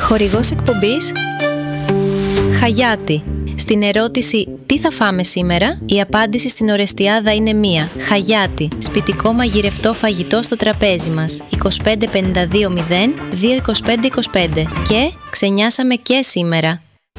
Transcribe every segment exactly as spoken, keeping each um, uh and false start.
Χορηγός εκπομπής Χαγιάτι. Στην ερώτηση «Τι θα φάμε σήμερα?», η απάντηση στην Ορεστιάδα είναι μία. Χαγιάτι. Σπιτικό μαγειρευτό φαγητό στο τραπέζι μας. είκοσι πέντε πενήντα δύο μηδέν δύο είκοσι πέντε είκοσι πέντε. Και ξενιάσαμε και σήμερα.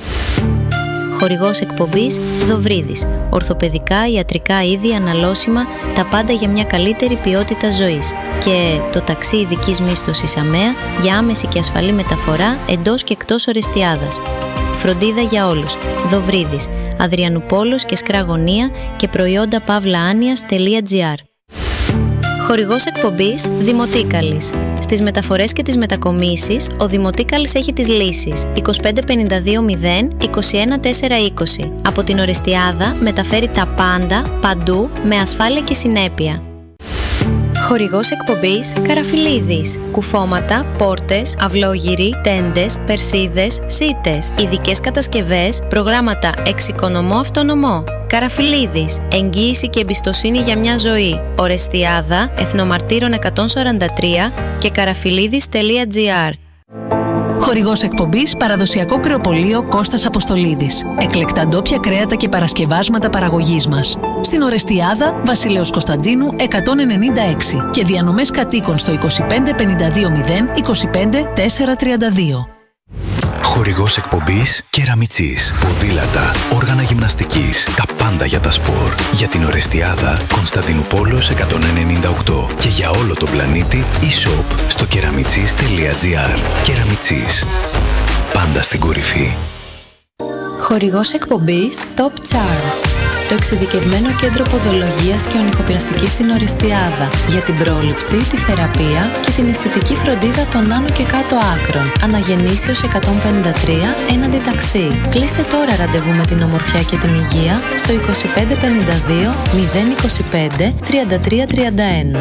Χορηγός εκπομπής Δοβρίδης. Ορθοπαιδικά, ιατρικά είδη, αναλώσιμα, τα πάντα για μια καλύτερη ποιότητα ζωής. Και το ταξί ειδικής μίσθωσης ΑΜΕΑ για άμεση και ασφαλή μεταφορά εντός και εκτός Ορεστιάδας. Φροντίδα για όλους. Δοβρίδης. Αδριανουπόλος και Σκραγωνία και προϊόντα pavlaanias.gr. Χορηγός εκπομπής Δημοτίκαλης. Στις μεταφορές και τις μετακομίσεις, ο Δημοτίκαλης έχει τις λύσεις. είκοσι πέντε πενήντα δύο μηδέν είκοσι ένα τέσσερα είκοσι. Από την Ορεστιάδα μεταφέρει τα πάντα, παντού, με ασφάλεια και συνέπεια. Χορηγός εκπομπής Καραφιλίδης. Κουφώματα, πόρτες, αυλόγυροι, τέντες, περσίδες, σίτες. Ειδικές κατασκευές, προγράμματα εξοικονομώ αυτονομώ. Καραφιλίδης. Εγγύηση και εμπιστοσύνη για μια ζωή. Ορεστιάδα, Εθνομαρτύρων εκατόν σαράντα τρία και καραφιλίδης.gr. Χορηγός εκπομπής Παραδοσιακό Κρεοπωλείο Κώστας Αποστολίδης. Εκλεκτά ντόπια κρέατα και παρασκευάσματα παραγωγής μας. Στην Ορεστιάδα, Βασιλέως Κωνσταντίνου εκατόν ενενήντα έξι και διανομές κατοίκων στο είκοσι πέντε πενήντα δύο μηδέν είκοσι πέντε τέσσερα τριάντα δύο. Χορηγός εκπομπής Κεραμιτσής. Ποδήλατα, όργανα γυμναστικής, τα πάντα για τα σπορ. Για την Ορεστιάδα, Κωνσταντινούπολος εκατόν ενενήντα οκτώ. Και για όλο τον πλανήτη, e-shop στο κεραμιτσής.gr. Κεραμιτσής. Πάντα στην κορυφή. Χορηγός εκπομπής Top Charm. Το εξειδικευμένο κέντρο ποδολογίας και ονυχοπλαστικής στην Ορεστιάδα. Για την πρόληψη, τη θεραπεία και την αισθητική φροντίδα των άνω και κάτω άκρων. Αναγεννήσεως εκατόν πενήντα τρία έναντι ταξί. Κλείστε τώρα ραντεβού με την ομορφιά και την υγεία στο είκοσι πέντε πενήντα δύο μηδέν είκοσι πέντε τριάντα τρία τριάντα ένα.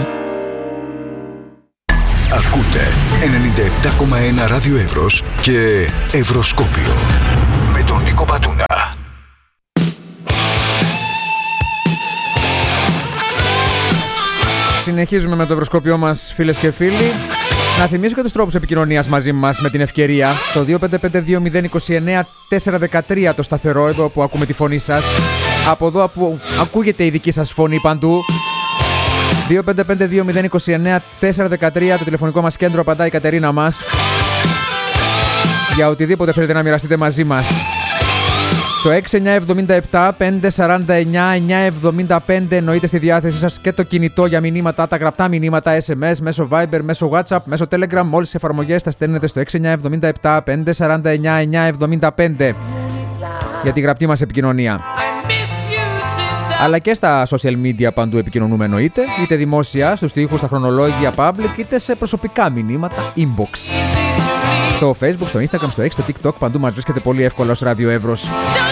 Ακούτε ενενήντα επτά κόμμα ένα Ράδιο Εύρος και Ευρωσκόπιο με τον Νίκο Πατούνα. Συνεχίζουμε με το Ευρωσκόπιό μας, φίλες και φίλοι. Να θυμίσω και τους τρόπους επικοινωνίας μαζί μας με την ευκαιρία. Το δύο πέντε πέντε δύο μηδέν είκοσι εννέα τέσσερα δεκατρία το σταθερό, εδώ που ακούμε τη φωνή σας. Από εδώ που ακούγεται η δική σας φωνή παντού. δύο πέντε πέντε δύο μηδέν είκοσι εννέα τέσσερα δεκατρία το τηλεφωνικό μας κέντρο, απαντάει η Κατερίνα μας. Για οτιδήποτε θέλετε να μοιραστείτε μαζί μας. Το έξι εννιά εβδομήντα επτά πεντακόσια σαράντα εννέα εννιακόσια εβδομήντα πέντε εννοείται στη διάθεσή σας και το κινητό για μηνύματα, τα γραπτά μηνύματα, ες εμ ες, μέσω Viber, μέσω WhatsApp, μέσω Telegram. Όλες τις εφαρμογές θα στέλνετε στο έξι εννιά εβδομήντα επτά πεντακόσια σαράντα εννέα εννιακόσια εβδομήντα πέντε για τη γραπτή μας επικοινωνία. Αλλά και στα social media παντού επικοινωνούμε εννοείται, είτε δημόσια, στους τοίχους, στα χρονολόγια public, είτε σε προσωπικά μηνύματα, inbox. Στο Facebook, στο Instagram, στο X, στο TikTok, παντού μας βρίσκεται πολύ εύκολα ως Ράδιο Εύρος.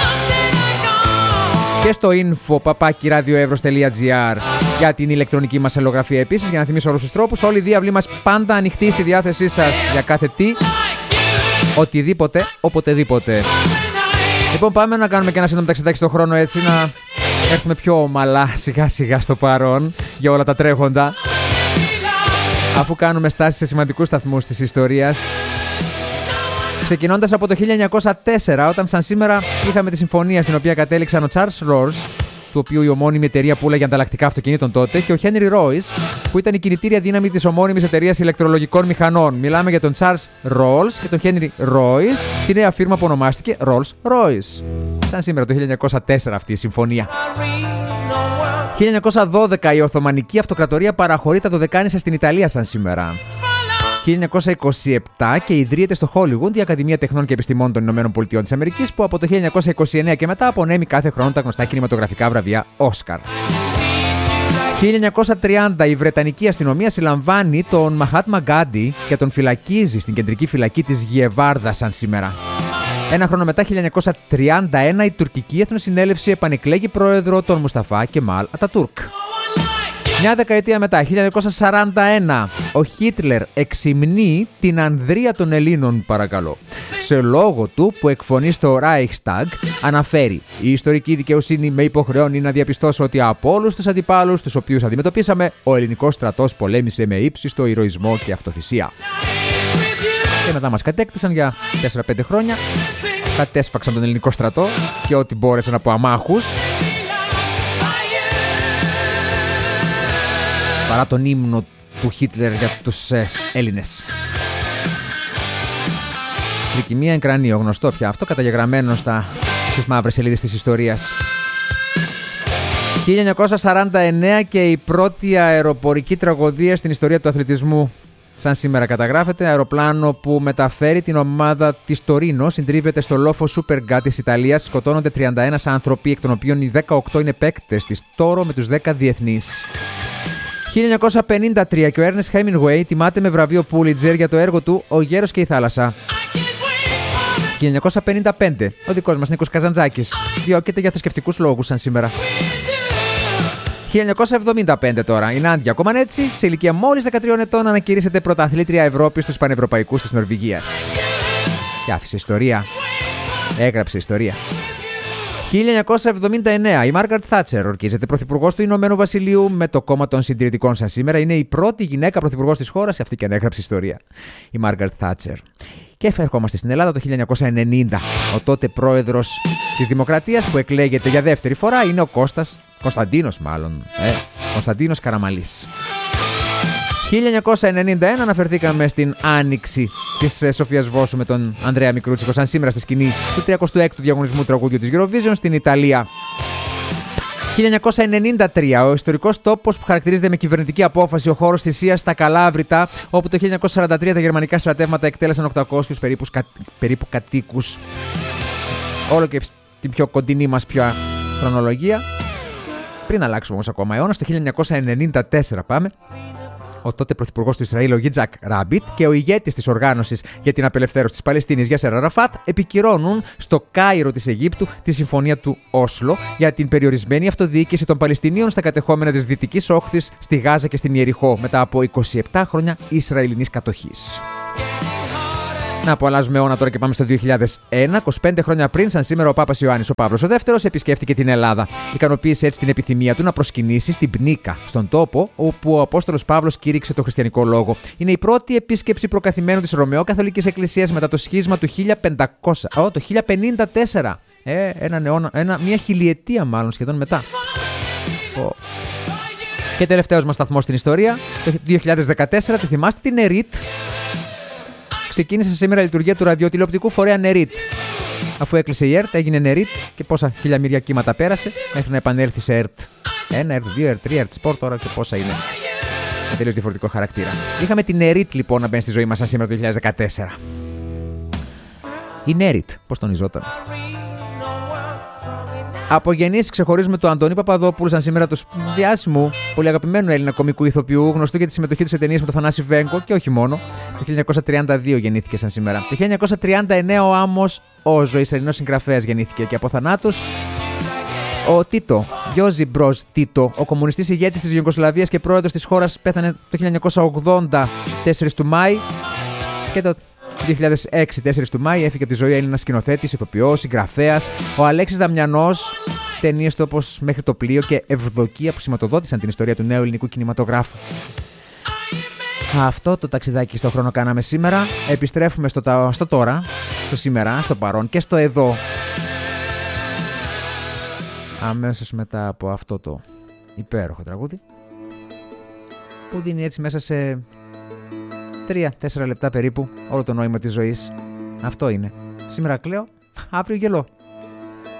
Και στο info παπάκι radioevros.gr για την ηλεκτρονική μας αλληλογραφία επίσης. Για να θυμίσω όλους τους τρόπους, όλη η διάβλη μας πάντα ανοιχτή στη διάθεσή σας για κάθε τι, οτιδήποτε, οποτεδήποτε. Λοιπόν, πάμε να κάνουμε και ένα σύντομο ταξιδάκι στον χρόνο, έτσι να έρθουμε πιο ομαλά σιγά σιγά στο παρόν για όλα τα τρέχοντα, αφού κάνουμε στάση σε σημαντικούς σταθμούς της ιστορίας. Ξεκινώντας από το χίλια εννιακόσια τέσσερα, όταν σαν σήμερα είχαμε τη συμφωνία στην οποία κατέληξαν ο Charles Rolls, του οποίου η ομώνυμη εταιρεία πουλάγε ανταλλακτικά αυτοκινήτων τότε, και ο Henry Royce, που ήταν η κινητήρια δύναμη της ομώνυμης εταιρείας ηλεκτρολογικών μηχανών. Μιλάμε για τον Charles Rolls και τον Henry Royce, τη νέα φίρμα που ονομάστηκε Rolls-Royce. Σαν σήμερα το χίλια εννιακόσια τέσσερα αυτή η συμφωνία. χίλια εννιακόσια δώδεκα η Οθωμανική Αυτοκρατορία παραχωρεί τα Δωδεκάνησα στην Ιταλία σαν σήμερα. χίλια εννιακόσια είκοσι επτά και ιδρύεται στο Hollywood η Ακαδημία Τεχνών και Επιστημών των Ηνωμένων Πολιτειών της Αμερικής, που από το χίλια εννιακόσια είκοσι εννέα και μετά απονέμει κάθε χρόνο τα γνωστά κινηματογραφικά βραβεία Όσκαρ. χίλια εννιακόσια τριάντα η Βρετανική αστυνομία συλλαμβάνει τον Μαχάτμα Γκάντι και τον φυλακίζει στην κεντρική φυλακή της Γιεβάρδα σαν σήμερα. Ένα χρόνο μετά, χίλια εννιακόσια τριάντα ένα, η Τουρκική Εθνοσυνέλευση επανεκλέγει πρόεδρο τον Μουσταφά Κεμάλ Ατατούρκ. Μια δεκαετία μετά, χίλια εννιακόσια σαράντα ένα, ο Χίτλερ εξυμνεί την ανδρεία των Ελλήνων, παρακαλώ. Σε λόγο του που εκφωνεί στο Reichstag, αναφέρει: «Η ιστορική δικαιοσύνη με υποχρεώνει να διαπιστώσω ότι από όλους τους αντιπάλους τους οποίους αντιμετωπίσαμε, ο ελληνικός στρατός πολέμησε με ύψιστο ηρωισμό και αυτοθυσία». Και μετά μας κατέκτησαν για τέσσερα πέντε χρόνια. Κατέσφαξαν τον ελληνικό στρατό και ό,τι μπόρεσαν από αμάχους. Παρά τον ύμνο του Χίτλερ για τους ε, Έλληνες. Τρικυμία εν κρανίο, γνωστό πια αυτό, καταγεγραμμένο στα, στις μαύρες σελίδες της ιστορίας. χίλια εννιακόσια σαράντα εννέα και η πρώτη αεροπορική τραγωδία στην ιστορία του αθλητισμού. Σαν σήμερα καταγράφεται, αεροπλάνο που μεταφέρει την ομάδα της Τωρίνο συντρίβεται στο λόφο Superga της Ιταλίας. Σκοτώνονται τριάντα ένα άνθρωποι, εκ των οποίων οι δεκαοκτώ είναι παίκτες της Τόρο με τους δέκα διεθνείς. χίλια εννιακόσια πενήντα τρία και ο Έρνεστ Χέμινγκουέι τιμάται με βραβείο Πούλιτζερ για το έργο του «Ο γέρος και η θάλασσα». χίλια εννιακόσια πενήντα πέντε, ο δικός μας Νίκος Καζαντζάκης διώκεται για θρησκευτικούς λόγους σαν σήμερα. χίλια εννιακόσια εβδομήντα πέντε τώρα, η Νάντια Κομανέτσι, σε ηλικία μόλις δεκατρία ετών, ανακηρύσσεται πρωταθλήτρια Ευρώπης στους πανευρωπαϊκούς της Νορβηγίας. Και άφησε ιστορία. Έγραψε ιστορία. χίλια εννιακόσια εβδομήντα εννέα, η Μάργαρετ Θάτσερ ορκίζεται πρωθυπουργός του Ηνωμένου Βασιλείου με το κόμμα των συντηρητικών σαν σήμερα. Είναι η πρώτη γυναίκα πρωθυπουργός της χώρας, αυτή και ανέγραψε ιστορία. Η Μάργαρετ Θάτσερ. Και ερχόμαστε στην Ελλάδα το χίλια εννιακόσια ενενήντα. Ο τότε πρόεδρος της Δημοκρατίας που εκλέγεται για δεύτερη φορά είναι ο Κώστας, Κωνσταντίνος μάλλον, ε, Κωνσταντίνος Καραμαλής. χίλια εννιακόσια ενενήντα ένα αναφερθήκαμε στην άνοιξη της Σοφίας Βόσου με τον Ανδρέα Μικρούτσικο σαν σήμερα στη σκηνή του τριακοστού έκτου διαγωνισμού τραγούδιου της Eurovision στην Ιταλία. χίλια εννιακόσια ενενήντα τρία, ο ιστορικός τόπος που χαρακτηρίζεται με κυβερνητική απόφαση ο χώρος θυσίας στα Καλάβρητα, όπου το χίλια εννιακόσια σαράντα τρία τα γερμανικά στρατεύματα εκτέλεσαν οκτακόσιους περίπου, περίπου κατοίκους. Όλο και την πιο κοντινή μας πια χρονολογία. Πριν αλλάξουμε όμως ακόμα αιώνα, στο χίλια εννιακόσια ενενήντα τέσσερα πάμε. Ο τότε πρωθυπουργός του Ισραήλ, ο Γιτζάκ Ράμπιτ, και ο ηγέτης της οργάνωσης για την απελευθέρωση της Παλαιστίνης, Γιάσερ Αραφάτ, επικυρώνουν στο Κάιρο της Αιγύπτου τη συμφωνία του Όσλο για την περιορισμένη αυτοδιοίκηση των Παλαιστινίων στα κατεχόμενα της Δυτικής Όχθης, στη Γάζα και στην Ιεριχώ, μετά από είκοσι επτά χρόνια Ισραηλινής κατοχής. Να που αλλάζουμε αιώνα τώρα και πάμε στο δύο χιλιάδες ένα. είκοσι πέντε χρόνια πριν, σαν σήμερα, ο Πάπας Ιωάννης ο Παύλος ο Δεύτερος επισκέφτηκε την Ελλάδα. Ικανοποίησε έτσι την επιθυμία του να προσκυνήσει στην Πνίκα, στον τόπο όπου ο Απόστολος Παύλος κήρυξε το χριστιανικό λόγο. Είναι η πρώτη επίσκεψη προκαθημένου της Ρωμαιοκαθολικής Εκκλησίας μετά το σχίσμα του χίλια πεντακόσια, oh, το χίλια πενήντα τέσσερα. Ε, ένα αιώνα, ένα, μια χιλιετία μάλλον σχεδόν μετά. Oh. Και τελευταίος μας σταθμός στην ιστορία, το δύο χιλιάδες δεκατέσσερα, τη θυμάστε την ΕΡΙΤ. Ξεκίνησε σήμερα η λειτουργία του ραδιοτηλεοπτικού φορέα ΝΕΡΙΤ. Αφού έκλεισε η ΕΡΤ, έγινε ΝΕΡΙΤ και πόσα χιλιαμύρια κύματα πέρασε μέχρι να επανέλθει σε ΕΡΤ. Ένα, ΕΡΤ δύο, ΕΡΤ τρία, ΕΡΤ Sport τώρα και πόσα είναι. Με τελείως διαφορετικό χαρακτήρα. Είχαμε την ΝΕΡΙΤ λοιπόν να μπαίνει στη ζωή μας σαν σήμερα το δύο χιλιάδες δεκατέσσερα. Η ΝΕΡΙΤ, πώς τονιζόταν. Από γεννήσεις ξεχωρίζουμε τον Αντώνη Παπαδόπουλο, σαν σήμερα του διάσημου, πολύ αγαπημένου Έλληνα κωμικού ηθοποιού, γνωστού για τη συμμετοχή του σε ταινίες με τον Θανάση Βέγκο και όχι μόνο. Το χίλια εννιακόσια τριάντα δύο γεννήθηκε σαν σήμερα. Το χίλια εννιακόσια τριάντα εννέα ο Άμος Όζο, Ισραηλινός συγγραφέας, γεννήθηκε και από θανάτους. Ο Τίτο, Γιώζι Μπροζ Τίτο, ο κομμουνιστής ηγέτης της Ιουγκοσλαβίας και πρόεδρος της χώρας, πέθανε το χίλια εννιακόσια ογδόντα, τέσσερις του Μάη. Και το δύο χιλιάδες έξι, τέσσερις του Μάη, έφυγε από τη ζωή Έλληνας σκηνοθέτης, ηθοποιός, συγγραφέας. Ο Αλέξης Δαμιανός, ταινίες του όπως Μέχρι το πλοίο και Ευδοκία που σηματοδότησαν την ιστορία του νέου ελληνικού κινηματογράφου. Αυτό το ταξιδάκι στο χρόνο κάναμε σήμερα. Επιστρέφουμε στο, στο τώρα, στο σήμερα, στο παρόν και στο εδώ. Αμέσως μετά από αυτό το υπέροχο τραγούδι που δίνει έτσι μέσα σε τρία τέσσερα λεπτά περίπου όλο το νόημα της ζωής. Αυτό είναι. Σήμερα κλαίω, αύριο γελώ.